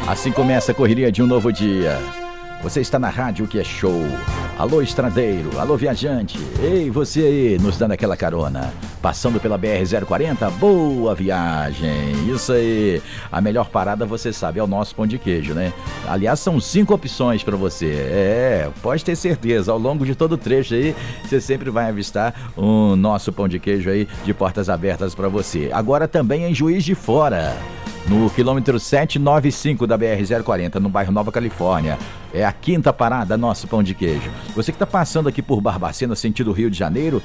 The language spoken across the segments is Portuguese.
Assim começa a correria de um novo dia. Você está na rádio que é show. Alô, estradeiro, alô, viajante. Ei, você aí, nos dando aquela carona. Passando pela BR-040, boa viagem. Isso aí. A melhor parada, você sabe, é o nosso pão de queijo, né? Aliás, são 5 opções para você. Pode ter certeza, ao longo de todo o trecho aí, você sempre vai avistar o nosso pão de queijo aí de portas abertas para você. Agora também em Juiz de Fora, no quilômetro 795 da BR-040, no bairro Nova Califórnia. É a 5ª parada, nosso pão de queijo. Você que está passando aqui por Barbacena, sentido Rio de Janeiro,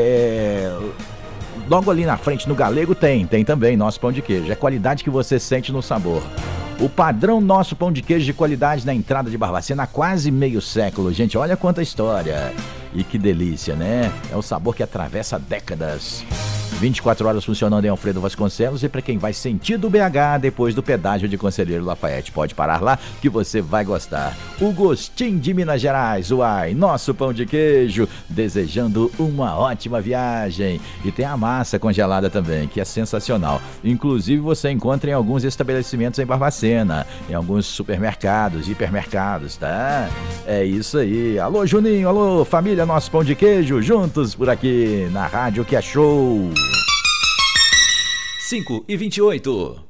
logo ali na frente, no Galego, tem também nosso pão de queijo. É qualidade que você sente no sabor. O padrão nosso pão de queijo de qualidade na entrada de Barbacena há quase meio século. Gente, olha quanta história. E que delícia, né? É o sabor que atravessa décadas. 24 horas funcionando em Alfredo Vasconcelos, e para quem vai sentido BH, depois do pedágio de Conselheiro Lafayette, pode parar lá que você vai gostar. O gostinho de Minas Gerais, uai, nosso pão de queijo, desejando uma ótima viagem. E tem a massa congelada também, que é sensacional. Inclusive você encontra em alguns estabelecimentos em Barbacena, em alguns supermercados, hipermercados, tá? É isso aí. Alô, Juninho, alô, família, nosso pão de queijo, juntos por aqui na rádio que é show. 5h28.